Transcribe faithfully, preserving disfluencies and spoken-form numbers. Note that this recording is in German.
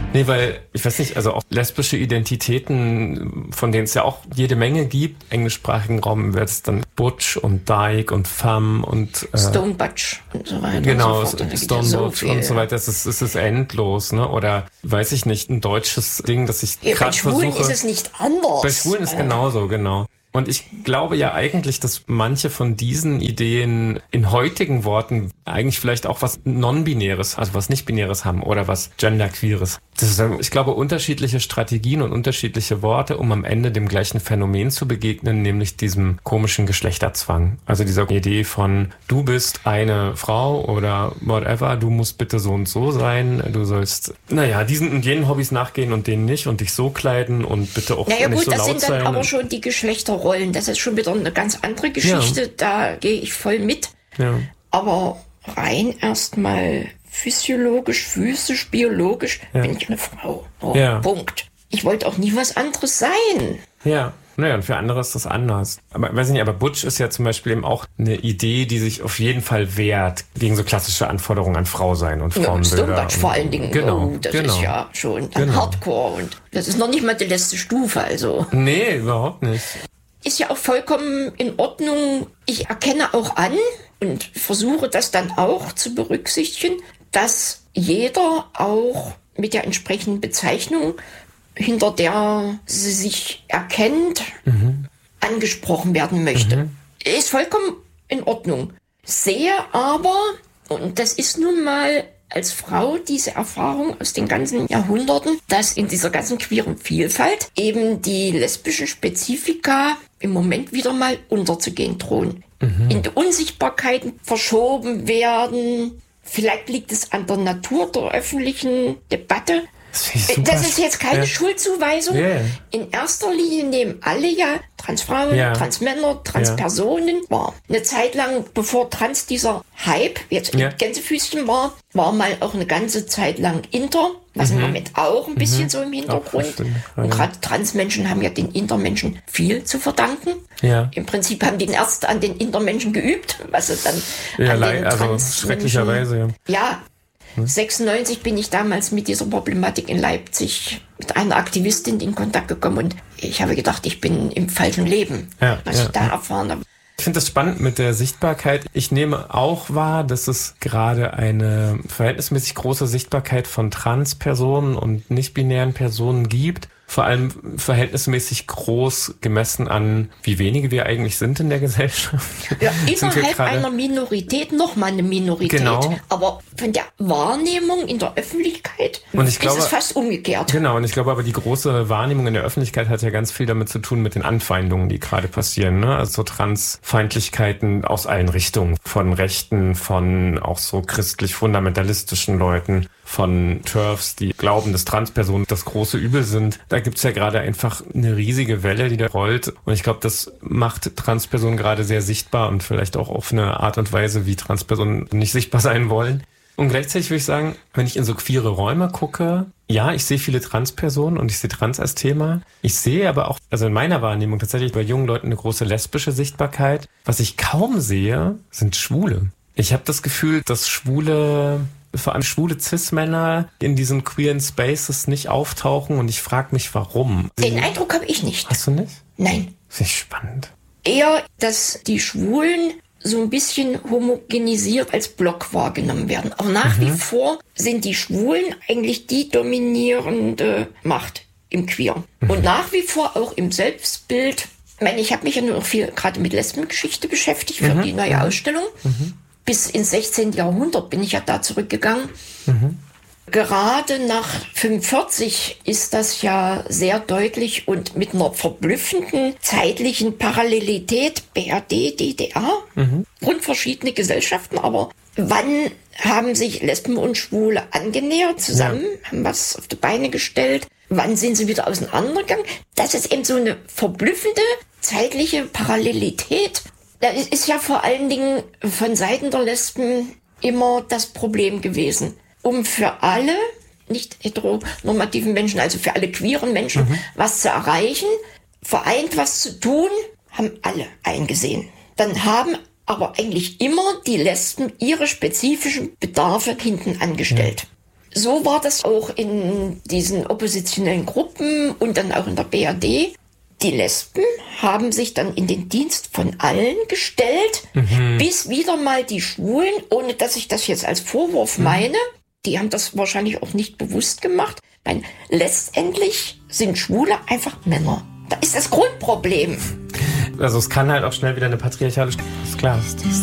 Nee, weil, ich weiß nicht, also auch lesbische Identitäten, von denen es ja auch jede Menge gibt, im englischsprachigen Raum wird es dann Butch und Dyke und Femme und... Äh, Stone Butch und so weiter. Genau, und so fort. Stone so Butch und so weiter, es ist, es ist endlos, ne? Oder, weiß ich nicht, ein deutsches Ding, das ich ja, gerade versuche... Bei Schwulen ist es nicht anders. Bei Schwulen ist genauso, genau. Und ich glaube ja eigentlich, dass manche von diesen Ideen in heutigen Worten eigentlich vielleicht auch was Non-Binäres, also was Nicht-Binäres haben oder was Genderqueeres. Das ist, ich glaube, unterschiedliche Strategien und unterschiedliche Worte, um am Ende dem gleichen Phänomen zu begegnen, nämlich diesem komischen Geschlechterzwang. Also dieser Idee von, du bist eine Frau oder whatever, du musst bitte so und so sein, du sollst, naja, diesen und jenen Hobbys nachgehen und denen nicht und dich so kleiden und bitte auch naja, nicht gut, so laut sein. das sind dann aber schon die Geschlechterrollen. Das ist schon wieder eine ganz andere Geschichte. Ja. Da gehe ich voll mit. Ja. Aber rein erstmal physiologisch, physisch, biologisch ja. bin ich eine Frau. Oh, ja. Punkt. Ich wollte auch nie was anderes sein. Ja. Naja, und für andere ist das anders. Aber weiß ich nicht, aber Butch ist ja zum Beispiel eben auch eine Idee, die sich auf jeden Fall wehrt gegen so klassische Anforderungen an Frau sein und Frauenbilder. Ja, Stone Butch vor allen Dingen. Genau, oh, das genau. ist ja schon genau. Hardcore und das ist noch nicht mal die letzte Stufe, also. Nee, überhaupt nicht. Ist ja auch vollkommen in Ordnung. Ich erkenne auch an und versuche das dann auch zu berücksichtigen, dass jeder auch mit der entsprechenden Bezeichnung, hinter der sie sich erkennt, mhm. angesprochen werden möchte. Mhm. Ist vollkommen in Ordnung. Sehe aber, und das ist nun mal als Frau diese Erfahrung aus den ganzen Jahrhunderten, dass in dieser ganzen queeren Vielfalt eben die lesbischen Spezifika im Moment wieder mal unterzugehen drohen. Mhm. In die Unsichtbarkeiten verschoben werden. Vielleicht liegt es an der Natur der öffentlichen Debatte. Das, das ist jetzt keine ja. Schuldzuweisung. Yeah. In erster Linie nehmen alle ja Transfrauen, ja. Transmänner, Transpersonen ja. war. Eine Zeit lang, bevor Trans dieser Hype jetzt ja. Gänsefüßchen war, war mal auch eine ganze Zeit lang Inter, was mhm. im Moment auch ein bisschen mhm. so im Hintergrund. Ja. Und gerade Transmenschen haben ja den Intermenschen viel zu verdanken. Ja. Im Prinzip haben die erst an den Intermenschen geübt, was sie dann ja, an den also schrecklicherweise. Ja. ja. sechsundneunzig bin ich damals mit dieser Problematik in Leipzig mit einer Aktivistin in Kontakt gekommen und ich habe gedacht, ich bin im falschen Leben, ja, was ja, ich da ja. erfahren habe. Ich finde das spannend mit der Sichtbarkeit. Ich nehme auch wahr, dass es gerade eine verhältnismäßig große Sichtbarkeit von Transpersonen und nicht-binären Personen gibt. Vor allem verhältnismäßig groß gemessen an, wie wenige wir eigentlich sind in der Gesellschaft. Ja, innerhalb einer Minorität nochmal eine Minorität. Genau. Aber von der Wahrnehmung in der Öffentlichkeit und ich ist glaube, es fast umgekehrt. Genau, und ich glaube aber, die große Wahrnehmung in der Öffentlichkeit hat ja ganz viel damit zu tun mit den Anfeindungen, die gerade passieren. Ne? Also so Transfeindlichkeiten aus allen Richtungen. Von Rechten, von auch so christlich-fundamentalistischen Leuten, von TERFs, die glauben, dass Transpersonen das große Übel sind. Da gibt's ja gerade einfach eine riesige Welle, die da rollt. Und ich glaube, das macht Transpersonen gerade sehr sichtbar und vielleicht auch auf eine Art und Weise, wie Transpersonen nicht sichtbar sein wollen. Und gleichzeitig würde ich sagen, wenn ich in so queere Räume gucke, ja, ich sehe viele Transpersonen und ich sehe Trans als Thema. Ich sehe aber auch, also in meiner Wahrnehmung tatsächlich bei jungen Leuten eine große lesbische Sichtbarkeit. Was ich kaum sehe, sind Schwule. Ich habe das Gefühl, dass Schwule... vor allem schwule Cis-Männer in diesen queeren Spaces nicht auftauchen und ich frage mich, warum. Den Eindruck habe ich nicht. Hast du nicht? Nein. Das ist spannend. Eher, dass die Schwulen so ein bisschen homogenisiert als Block wahrgenommen werden. Aber nach mhm. wie vor sind die Schwulen eigentlich die dominierende Macht im Queer. Mhm. Und nach wie vor auch im Selbstbild. Ich meine, ich habe mich ja nur noch viel gerade mit Lesbengeschichte beschäftigt für mhm. die neue Ausstellung. Mhm. Bis ins sechzehnten. Jahrhundert bin ich ja da zurückgegangen. Mhm. Gerade nach fünfundvierzig ist das ja sehr deutlich und mit einer verblüffenden zeitlichen Parallelität B R D, D D R, mhm. grundverschiedene Gesellschaften. Aber wann haben sich Lesben und Schwule angenähert zusammen, ja. haben was auf die Beine gestellt? Wann sind sie wieder auseinandergegangen? Das ist eben so eine verblüffende zeitliche Parallelität. Das ist ja vor allen Dingen von Seiten der Lesben immer das Problem gewesen. Um für alle nicht heteronormativen Menschen, also für alle queeren Menschen, mhm. was zu erreichen, vereint was zu tun, haben alle eingesehen. Dann haben aber eigentlich immer die Lesben ihre spezifischen Bedarfe hinten angestellt. So war das auch in diesen oppositionellen Gruppen und dann auch in der B R D. Die Lesben haben sich dann in den Dienst von allen gestellt, mhm. bis wieder mal die Schwulen, ohne dass ich das jetzt als Vorwurf mhm. meine, die haben das wahrscheinlich auch nicht bewusst gemacht. Weil letztendlich sind Schwule einfach Männer. Da ist das Grundproblem. Also es kann halt auch schnell wieder eine patriarchale... Ist klar.